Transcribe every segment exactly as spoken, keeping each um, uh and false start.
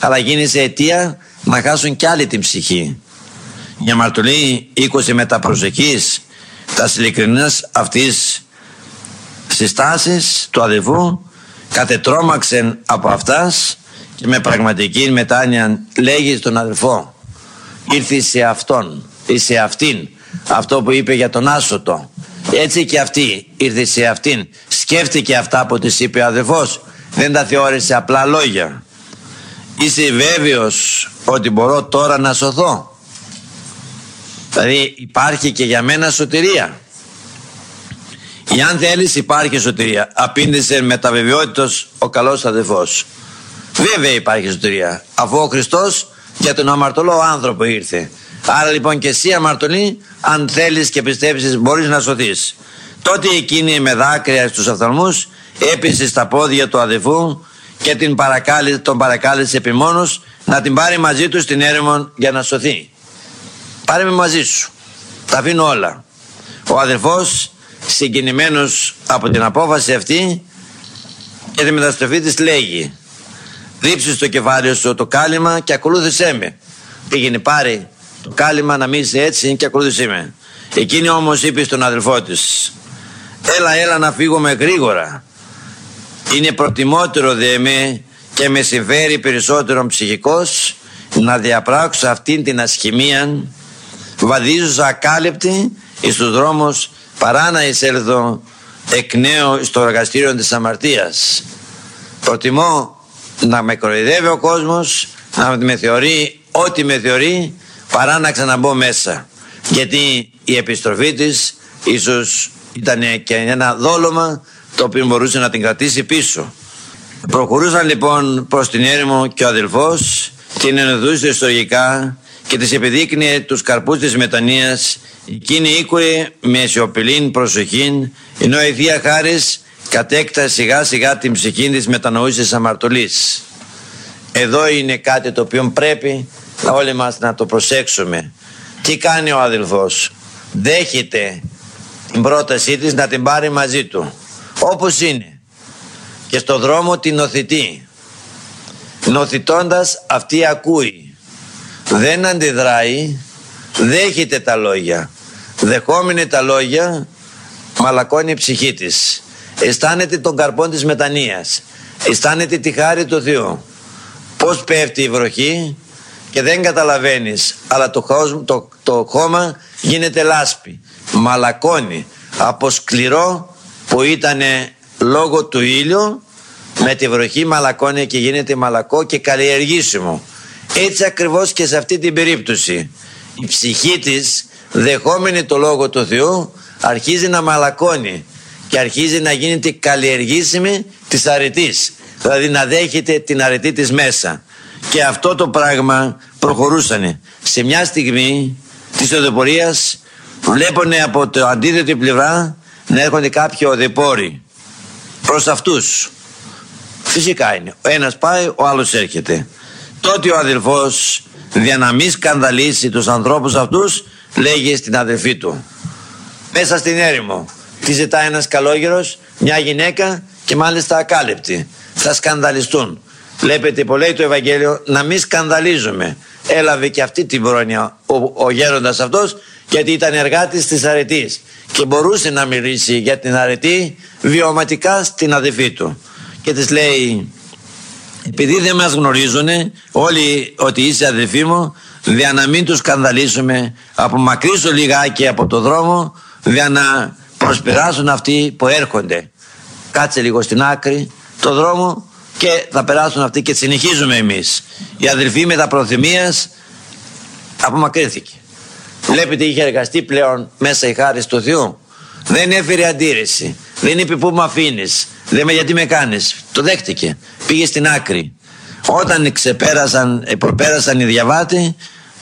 αλλά γίνησε αιτία να χάσουν κι άλλοι την ψυχή. Η αμαρτωλή είκοσι μεταπροσεχής τα ειλικρινές αυτής συστάσεις του αδελφού κατετρώμαξεν από αυτάς και με πραγματική μετάνοια λέγει στον αδελφό, ήρθε σε αυτόν ή σε αυτήν, αυτό που είπε για τον άσωτο, έτσι και αυτή ήρθε σε αυτήν, σκέφτηκε αυτά που της είπε ο αδελφός, δεν τα θεώρησε απλά λόγια. Είσαι βέβαιος ότι μπορώ τώρα να σωθώ? Δηλαδή υπάρχει και για μένα σωτηρία. Εάν θέλεις υπάρχει σωτηρία, απήντησε με τα βεβαιότητος ο καλός αδελφός. Βέβαια υπάρχει σωτηρία, αφού ο Χριστός για τον αμαρτωλό άνθρωπο ήρθε. Άρα λοιπόν και εσύ αμαρτωλή, αν θέλεις και πιστεύεις μπορείς να σωθείς. Τότε εκείνη με δάκρυα στους οφθαλμούς έπεσε στα πόδια του αδελφού και την παρακάλε, τον παρακάλεσε επιμόνως να την πάρει μαζί του στην έρημο για να σωθεί. Πάρε με μαζί σου, τα αφήνω όλα. Ο αδελφός συγκινημένος από την απόφαση αυτή και τη μεταστροφή της λέγει, ρίψε στο κεφάλι σου το κάλυμα και ακολούθησέ με. Πήγαινε πάρε το κάλυμα να μην είσαι έτσι και ακολούθησέ με. Εκείνη όμως είπε στον αδελφό της, έλα έλα να φύγουμε γρήγορα, είναι προτιμότερο δε με και με συμφέρει περισσότερο ψυχικός να διαπράξω αυτήν την ασχημία βαδίζουσα ακάλυπτη εις τους δρόμους παρά να εισέλθω εκ νέου στο εργαστήριο της αμαρτίας. Προτιμώ να με κοροϊδεύει ο κόσμος, να με θεωρεί ό,τι με θεωρεί, παρά να ξαναμπω μέσα, γιατί η επιστροφή της ίσως ήταν και ένα δόλωμα το οποίο μπορούσε να την κρατήσει πίσω. Προχωρούσαν λοιπόν προς την έρημο και ο αδελφός την ενωδούσε ιστορικά και της επιδείκνυε τους καρπούς της μετανοίας. Εκείνη ήκουε με σιωπηλήν προσοχήν, ενώ η Θεία Χάρις κατέκτασε σιγά σιγά την ψυχή της μετανοούσης αμαρτωλής. Εδώ είναι κάτι το οποίο πρέπει όλοι μας να το προσέξουμε. Τι κάνει ο αδελφός? Δέχεται την πρότασή της να την πάρει μαζί του όπως είναι και στο δρόμο την νοθητεί. Νοθητώντας αυτή ακούει, δεν αντιδράει, δέχεται τα λόγια. Δεχόμενη τα λόγια μαλακώνει η ψυχή της, αισθάνεται τον καρπό της μετανοίας, αισθάνεται τη χάρη του Θεού. Πως πέφτει η βροχή και δεν καταλαβαίνεις, αλλά το, το, το χώμα γίνεται λάσπη, μαλακώνει από σκληρό που ήταν λόγω του ήλιου, με τη βροχή μαλακώνει και γίνεται μαλακό και καλλιεργήσιμο. Έτσι ακριβώς και σε αυτή την περίπτωση η ψυχή της, δεχόμενη το λόγο του Θεού, αρχίζει να μαλακώνει και αρχίζει να γίνεται καλλιεργήσιμη της αρετής, δηλαδή να δέχεται την αρετή της μέσα. Και αυτό το πράγμα προχωρούσανε. Σε μια στιγμή της οδηπορίας βλέπουνε από το αντίθετη πλευρά να έρχονται κάποιοι οδηπόροι προς αυτούς. Φυσικά είναι, ο ένας πάει, ο άλλος έρχεται. Τότε ο αδελφός, για να μην σκανδαλίσει τους ανθρώπους αυτούς, λέγει στην αδελφή του, μέσα στην έρημο τι ζητάει ένας καλόγερος, μια γυναίκα και μάλιστα ακάλυπτη, θα σκανδαλιστούν. Βλέπετε που λέει το Ευαγγέλιο να μην σκανδαλίζουμε. Έλαβε και αυτή την πρόνοια ο, ο γέροντας αυτός, γιατί ήταν εργάτης της αρετής και μπορούσε να μιλήσει για την αρετή βιωματικά στην αδελφή του. Και της λέει, επειδή δεν μας γνωρίζουν όλοι ότι είσαι αδελφή μου, για να μην τους σκανδαλίσουμε, απομακρύσω λιγάκι από το δρόμο για να προσπεράσουν αυτοί που έρχονται. Κάτσε λίγο στην άκρη το δρόμο και θα περάσουν αυτοί και συνεχίζουμε εμείς. Η αδελφή με τα προθυμίας απομακρύνθηκε. Βλέπετε, είχε εργαστεί πλέον μέσα η χάρις του Θεού. Δεν έφερε αντίρρηση, δεν είπε πού με αφήνεις, δεν με γιατί με κάνεις. Το δέχτηκε, πήγε στην άκρη. Όταν ξεπέρασαν, προπέρασαν οι διαβάτοι,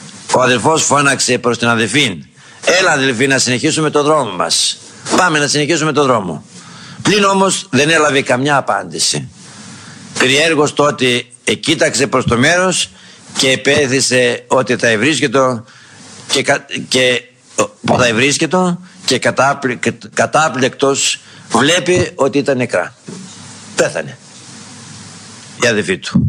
ο αδελφός φώναξε προς την αδελφή, έλα αδελφή να συνεχίσουμε το δρόμο μας, πάμε να συνεχίσουμε το δρόμο. Πλην όμως δεν έλαβε καμιά απάντηση. Περιέργως τότε εκοίταξε προς το μέρος και επέθυσε ότι θα ευρίσκετο και, και, θα ευρίσκετο και κατάπλη, κατάπληκτος βλέπει ότι ήταν νεκρά. Πέθανε η αδελφή του.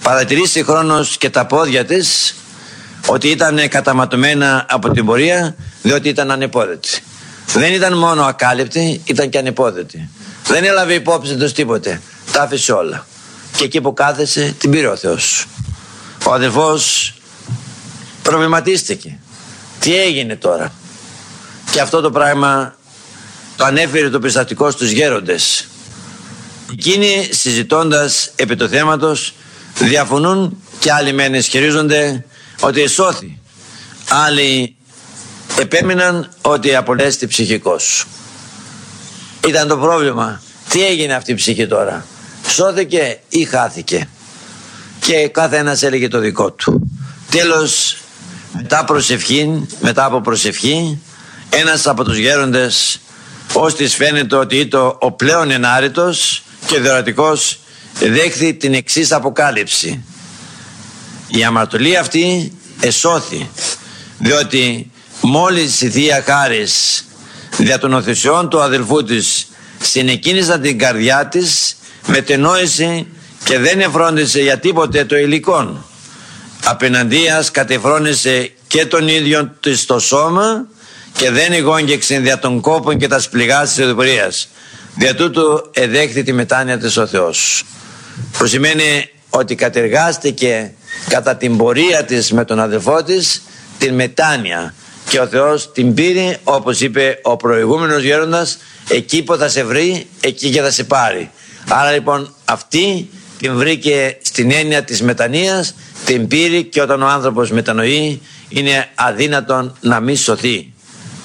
παρατηρεί συγχρόνως και τα πόδια της ότι ήταν καταματωμένα από την πορεία, διότι ήταν ανεπόδετη. Δεν ήταν μόνο ακάλυπτη, ήταν και ανεπόδετη. Δεν έλαβε υπόψη τους τίποτε, τα άφησε όλα. Και εκεί που κάθεσε την πήρε ο Θεός. Ο αδελφός προβληματίστηκε. Τι έγινε τώρα? Και αυτό το πράγμα το ανέφερε το περιστατικό στους γέροντες. Εκείνοι, συζητώντας επί του θέματος, διαφωνούν και άλλοι μεν ισχυρίζονται ότι εσώθη. Άλλοι επέμειναν ότι απολέστη ψυχικός. Ήταν το πρόβλημα. Τι έγινε αυτή η ψυχή τώρα? Σώθηκε ή χάθηκε? Και κάθε ένας έλεγε το δικό του. Τέλος, μετά προσευχή, μετά από προσευχή, ένας από τους γέροντες, ώστις φαίνεται ότι ήταν ο πλέον ενάρετος και διορατικός, δέχθη την εξής αποκάλυψη. Η αμαρτωλή αυτή εσώθη, διότι μόλις η Θεία Χάρις δια των οθεσιών του αδελφού της συνεκίνησαν την καρδιά της, μετενόησε και δεν εφρόντισε για τίποτε το υλικόν. Απέναντίας κατεφρόνησε και τον ίδιο της το σώμα και δεν εγόγγεξε δια των κόπων και τα σπληγάς της οδηπορίας. Δια τούτου εδέχθη τη μετάνοια της ο Θεός. Που σημαίνει ότι κατεργάστηκε κατά την πορεία της με τον αδελφό της την μετάνοια και ο Θεός την πήρε, όπως είπε ο προηγούμενος γέροντας, εκεί που θα σε βρει, εκεί και θα σε πάρει. Άρα λοιπόν αυτή την βρήκε στην έννοια της μετανοίας, την πήρε, και όταν ο άνθρωπος μετανοεί είναι αδύνατον να μη σωθεί.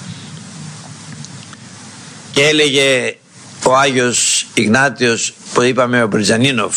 Και έλεγε ο Άγιος Ιγνάτιος, που είπαμε, ο Μπριζανίνοφ,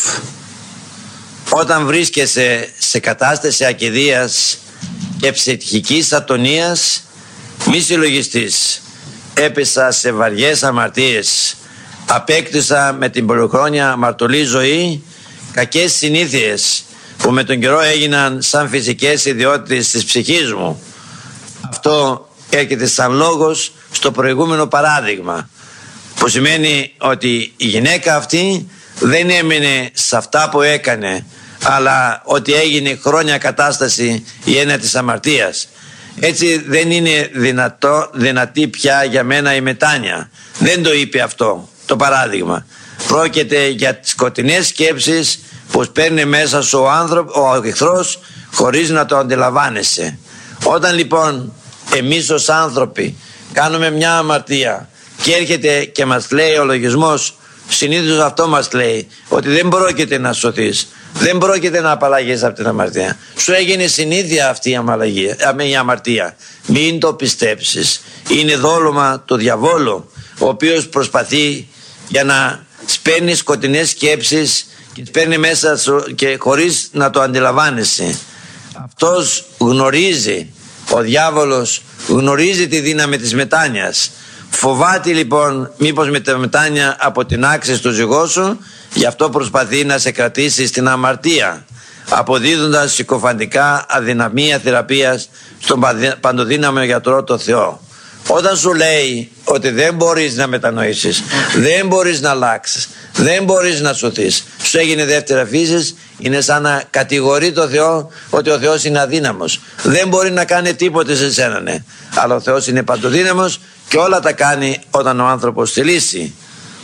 όταν βρίσκεσαι σε κατάσταση ακηδείας και ψυχικής ατονίας, μη συλλογιστείς. Έπεσα σε βαριές αμαρτίες, απέκτησα με την πολυχρόνια αμαρτωλή ζωή κακές συνήθειες που με τον καιρό έγιναν σαν φυσικές ιδιότητες της ψυχής μου. Αυτό έρχεται σαν λόγος στο προηγούμενο παράδειγμα, που σημαίνει ότι η γυναίκα αυτή δεν έμεινε σε αυτά που έκανε, αλλά ότι έγινε χρόνια κατάσταση η έννοια της αμαρτίας. Έτσι δεν είναι δυνατό, δυνατή πια για μένα η μετάνοια. Δεν το είπε αυτό το παράδειγμα. Πρόκειται για τις σκοτεινές σκέψεις που παίρνει μέσα σου ο, άνθρωπο, ο εχθρός χωρίς να το αντιλαμβάνεσαι. Όταν λοιπόν εμείς ως άνθρωποι κάνουμε μια αμαρτία και έρχεται και μας λέει ο λογισμός, συνήθως αυτό μας λέει, ότι δεν πρόκειται να σωθείς, δεν πρόκειται να απαλλαγείς από την αμαρτία. Σου έγινε συνήθεια αυτή η, αμαλαγία, η αμαρτία. Μην το πιστέψεις. Είναι δόλωμα του διαβόλου, ο οποίος προσπαθεί για να σπέρνει σκοτεινές σκέψεις και σπέρνει μέσα σου και χωρίς να το αντιλαμβάνεσαι. Αυτός γνωρίζει, ο διάβολος γνωρίζει τη δύναμη της μετάνοιας. Φοβάται λοιπόν μήπως με τη μετάνοια αποτινάξεις το ζυγό σου, γι' αυτό προσπαθεί να σε κρατήσει στην αμαρτία, αποδίδοντας συκοφαντικά αδυναμία θεραπείας στον παντοδύναμο γιατρό το Θεό. Όταν σου λέει ότι δεν μπορείς να μετανοήσεις, δεν μπορείς να αλλάξεις, δεν μπορείς να σωθείς, σου έγινε δεύτερα φύσης, είναι σαν να κατηγορεί το Θεό ότι ο Θεός είναι αδύναμος. Δεν μπορεί να κάνει τίποτε σε σένα, ναι. Αλλά ο Θεός είναι παντοδύναμος και όλα τα κάνει όταν ο άνθρωπος θελήσει.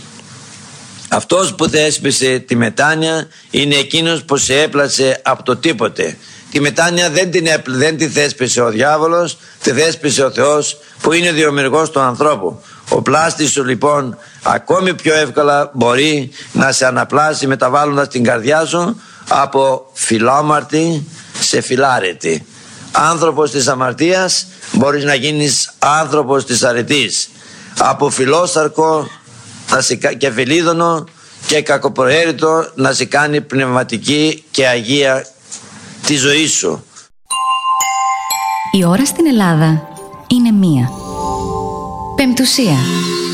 Αυτός που θέσπισε τη μετάνοια είναι εκείνος που σε έπλασε από το τίποτε. Τη μετάνοια δεν την, δεν τη θέσπισε ο διάβολος, τη θέσπισε ο Θεός που είναι διομηργός του ανθρώπου. Ο πλάστης σου λοιπόν ακόμη πιο εύκολα μπορεί να σε αναπλάσει μεταβάλλοντας την καρδιά σου από φιλόμαρτη σε φιλάρετη. Άνθρωπος της αμαρτίας μπορείς να γίνεις άνθρωπος της αρετής. Από φιλόσαρκο και φιλίδωνο και κακοπροαίρετο να σε κάνει πνευματική και αγία τη ζωή σου. Η ώρα στην Ελλάδα είναι μία. Πεμπτουσία.